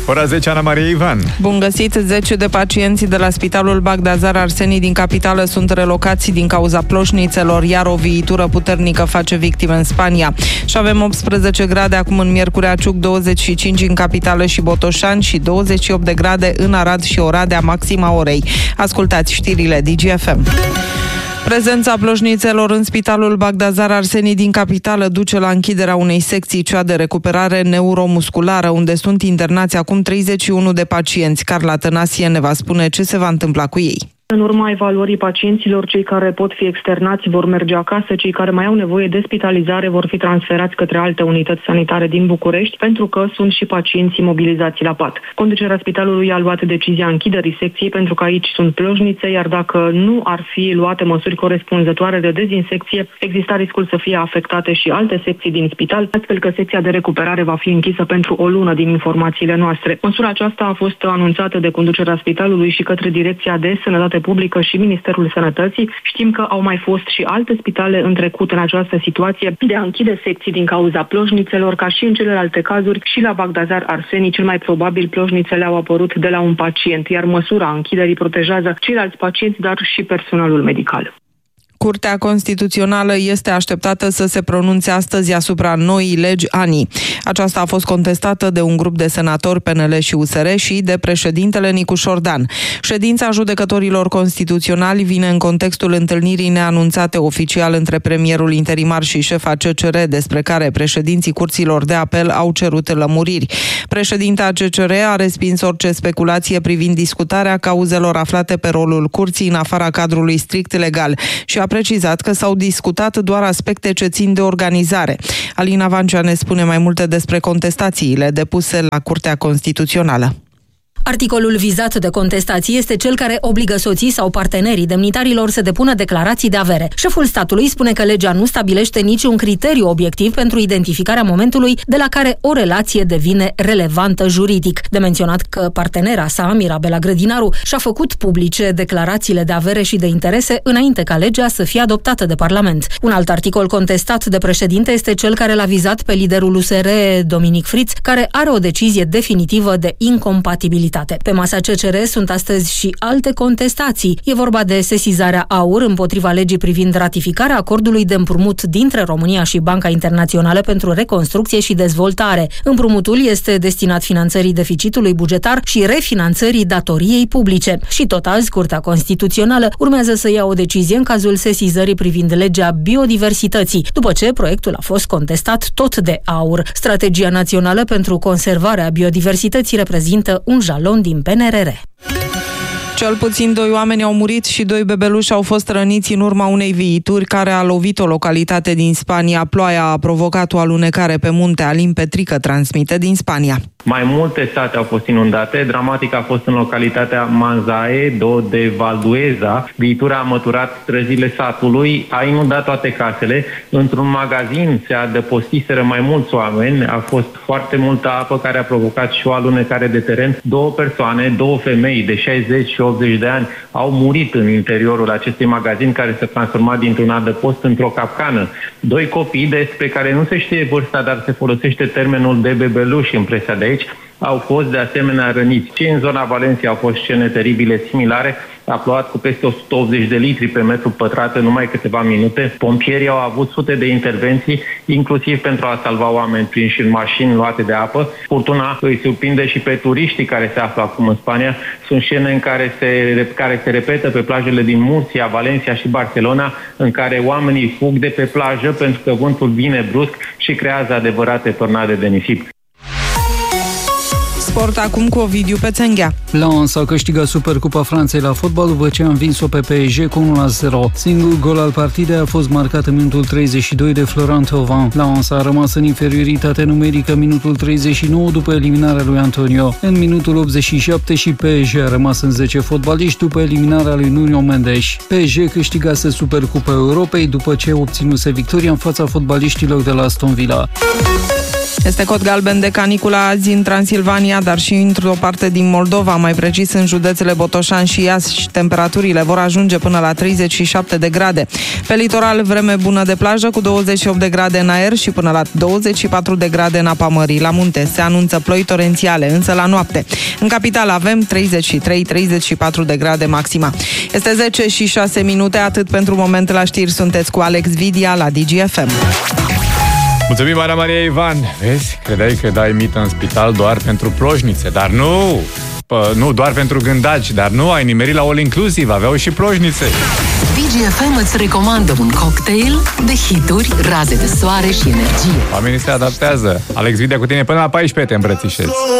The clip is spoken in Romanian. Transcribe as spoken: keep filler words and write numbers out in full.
Ora zece, Ana Maria Ivan. Bun găsit! zece de pacienți de la Spitalul Bagdazar Arsenii din capitală sunt relocați din cauza ploșnițelor, iar o viitură puternică face victime în Spania. Și avem optsprezece grade acum în Miercurea Ciuc, douăzeci și cinci în capitală și Botoșani și douăzeci și opt de grade în Arad și Oradea, maxima orei. Ascultați știrile D G F M. Prezența ploșnițelor în Spitalul Bagdazar Arsenii din capitală duce la închiderea unei secții, cea de recuperare neuromusculară, unde sunt internați acum treizeci și unu de pacienți. Carla Tănasie ne va spune ce se va întâmpla cu ei. În urma evaluării pacienților, cei care pot fi externați vor merge acasă, cei care mai au nevoie de spitalizare vor fi transferați către alte unități sanitare din București, pentru că sunt și pacienți imobilizați la pat. Conducerea spitalului a luat decizia închiderii secției pentru că aici sunt ploșnițe, iar dacă nu ar fi luate măsuri corespunzătoare de dezinsecție, exista riscul să fie afectate și alte secții din spital, astfel că secția de recuperare va fi închisă pentru o lună din informațiile noastre. Măsura aceasta a fost anunțată de conducerea spitalului și către Direcția de Sănătate Publică și Ministerul Sănătății. Știm că au mai fost și alte spitale în trecut în această situație de a închide secții din cauza ploșnițelor, ca și în celelalte cazuri. Și la Bagdazar Arsenii, cel mai probabil, ploșnițele au apărut de la un pacient, iar măsura închiderii protejează ceilalți pacienți, dar și personalul medical. Curtea Constituțională este așteptată să se pronunțe astăzi asupra noii legi A N I. Aceasta a fost contestată de un grup de senatori P N L și U S R și de președintele Nicușor Dan. Ședința judecătorilor constituționali vine în contextul întâlnirii neanunțate oficial între premierul interimar și șefa C C R, despre care președinții curților de apel au cerut lămuriri. Președinta C C R a respins orice speculație privind discutarea cauzelor aflate pe rolul curții în afara cadrului strict legal și a precizat că s-au discutat doar aspecte ce țin de organizare. Alina Vancea ne spune mai multe despre contestațiile depuse la Curtea Constituțională. Articolul vizat de contestație este cel care obligă soții sau partenerii demnitarilor să depună declarații de avere. Șeful statului spune că legea nu stabilește niciun criteriu obiectiv pentru identificarea momentului de la care o relație devine relevantă juridic. De menționat că partenera sa, Mirabela Grădinaru, și-a făcut publice declarațiile de avere și de interese înainte ca legea să fie adoptată de Parlament. Un alt articol contestat de președinte este cel care l-a vizat pe liderul U S R, Dominic Friț, care are o decizie definitivă de incompatibilitate. Pe masa C C R sunt astăzi și alte contestații. E vorba de sesizarea AUR împotriva legii privind ratificarea acordului de împrumut dintre România și Banca Internațională pentru Reconstrucție și Dezvoltare. Împrumutul este destinat finanțării deficitului bugetar și refinanțării datoriei publice. Și tot azi, Curtea Constituțională urmează să ia o decizie în cazul sesizării privind legea biodiversității, după ce proiectul a fost contestat tot de AUR. Strategia națională pentru conservarea biodiversității reprezintă un jalon din P N R R. Cel puțin doi oameni au murit și doi bebeluși au fost răniți în urma unei viituri care a lovit o localitate din Spania. Ploaia a provocat o alunecare pe munte. Alin Petrică transmite din Spania. Mai multe sate au fost inundate. Dramatic a fost în localitatea Manzae, do de Valdueza. Viitura a măturat străzile satului, a inundat toate casele. Într-un magazin se adăpostiseră mai mulți oameni. A fost foarte multă apă care a provocat și o alunecare de teren. Două persoane, două femei de șaizeci și optzeci de ani au murit în interiorul acestui magazin care s-a transformat dintr-un adăpost într-o capcană. Doi copii despre care nu se știe vârsta, dar se folosește termenul de bebeluși în presa de aici, au fost de asemenea răniți. Și în zona Valencia au fost scene teribile similare. A plouat cu peste o sută optzeci de litri pe metru pătrat în numai câteva minute. Pompierii au avut sute de intervenții, inclusiv pentru a salva oameni prinși în mașini luate de apă. Furtuna îi surprinde și pe turiștii care se află acum în Spania. Sunt scene în care se, care se repetă pe plajele din Murcia, Valencia și Barcelona, în care oamenii fug de pe plajă pentru că vântul vine brusc și creează adevărate tornade de nisip. Sport acum cu Ovidiu Pețenghea. Lens a câștigat Supercupa Franței la fotbal după ce a învins-o pe P S G cu unu la zero. Singurul gol al partidei a fost marcat în minutul treizeci și doi de Florent Thauvin. Lens a rămas în inferioritate numerică minutul treizeci și nouă după eliminarea lui Antonio. În minutul optzeci și șapte și P S G a rămas în zece fotbaliști după eliminarea lui Nuno Mendes. P S G câștigase Supercupa Europei după ce obținuse victoria în fața fotbaliștilor de la Aston Villa. Este cod galben de caniculă azi în Transilvania, dar și într-o parte din Moldova, mai precis în județele Botoșan și Iași. Temperaturile vor ajunge până la treizeci și șapte de grade. Pe litoral, vreme bună de plajă cu douăzeci și opt de grade în aer și până la douăzeci și patru de grade în apa mării. La munte se anunță ploi torențiale, însă la noapte. În capital avem treizeci și trei treizeci și patru de grade maxima. Este zece și șase minute, atât pentru moment la știri. Sunteți cu Alex Vidia la D G F M. Mulțumim, Ana Maria Ivan. Vezi, credeai că dai mită în spital doar pentru plojnițe, dar nu! Pă, nu, doar pentru gândaci, dar nu, ai nimerit la All Inclusive, aveau și plojnițe. D G F M îți recomandă un cocktail de hituri, raze de soare și energie. Oamenii se adaptează. Alex Vidia cu tine până la paisprezece te îmbrățișezi.